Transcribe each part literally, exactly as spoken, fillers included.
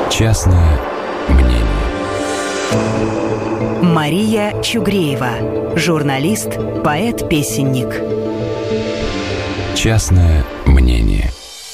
Частное мнение. Мария Чугреева, журналист, поэт-песенник. Частное мнение.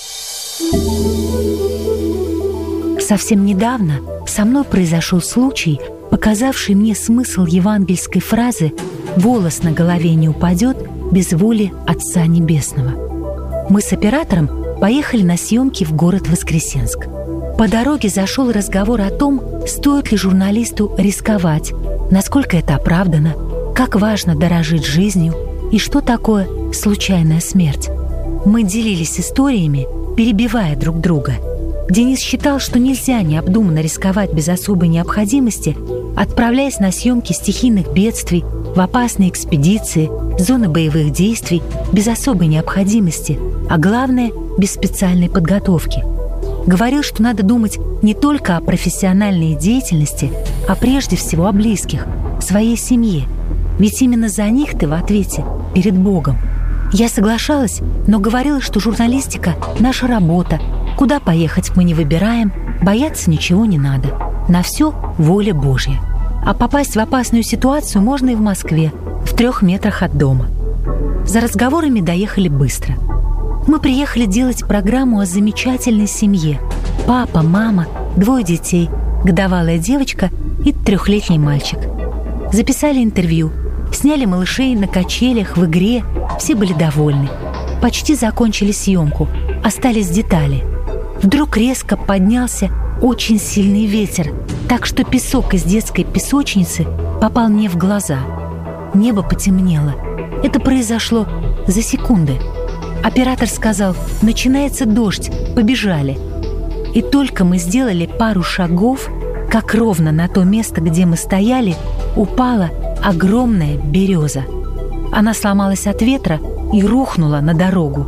Совсем недавно со мной произошел случай, показавший мне смысл евангельской фразы «волос на голове не упадет без воли Отца Небесного». Мы с оператором поехали на съемки в город Воскресенск. По дороге зашел разговор о том, стоит ли журналисту рисковать, насколько это оправдано, как важно дорожить жизнью и что такое случайная смерть. Мы делились историями, перебивая друг друга. Денис считал, что нельзя необдуманно рисковать без особой необходимости, отправляясь на съемки стихийных бедствий, в опасные экспедиции, зоны боевых действий без особой необходимости, а главное – без специальной подготовки. Говорил, что надо думать не только о профессиональной деятельности, а прежде всего о близких, своей семье. Ведь именно за них ты в ответе перед Богом. Я соглашалась, но говорила, что журналистика – наша работа. Куда поехать мы не выбираем, бояться ничего не надо. На все воля Божья. А попасть в опасную ситуацию можно и в Москве, в трех метрах от дома. За разговорами доехали быстро. Мы приехали делать программу о замечательной семье. Папа, мама, двое детей, годовалая девочка и трехлетний мальчик. Записали интервью, сняли малышей на качелях, в игре. Все были довольны. Почти закончили съемку, остались детали. Вдруг резко поднялся очень сильный ветер, так что песок из детской песочницы попал мне в глаза. Небо потемнело. Это произошло за секунды. Оператор сказал: «Начинается дождь, побежали». И только мы сделали пару шагов, как ровно на то место, где мы стояли, упала огромная береза. Она сломалась от ветра и рухнула на дорогу.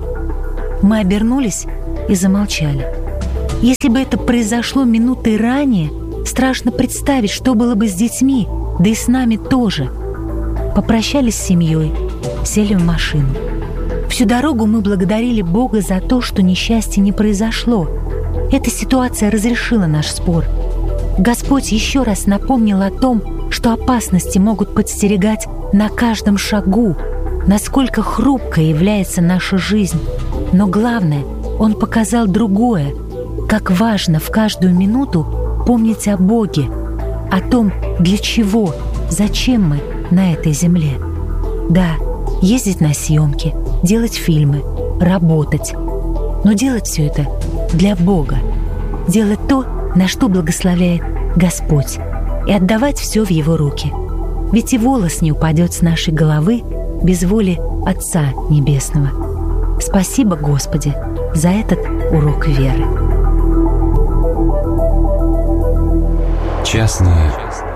Мы обернулись и замолчали. Если бы это произошло минутой ранее, страшно представить, что было бы с детьми, да и с нами тоже. Попрощались с семьей, сели в машину. Всю дорогу мы благодарили Бога за то, что несчастье не произошло. Эта ситуация разрешила наш спор. Господь еще раз напомнил о том, что опасности могут подстерегать на каждом шагу, насколько хрупкой является наша жизнь. Но главное, Он показал другое, как важно в каждую минуту помнить о Боге, о том, для чего, зачем мы на этой земле. Да, ездить на съемки, делать фильмы, работать. Но делать все это для Бога. Делать то, на что благословляет Господь. И отдавать все в Его руки. Ведь и волос не упадет с нашей головы без воли Отца Небесного. Спасибо, Господи, за этот урок веры. Частное